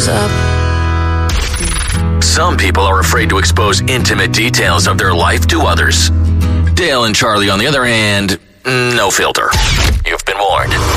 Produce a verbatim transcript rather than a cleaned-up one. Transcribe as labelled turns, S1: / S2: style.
S1: Some people are afraid to expose intimate details of their life to others. Dale and Charlie, on the other hand, no filter. You've been warned.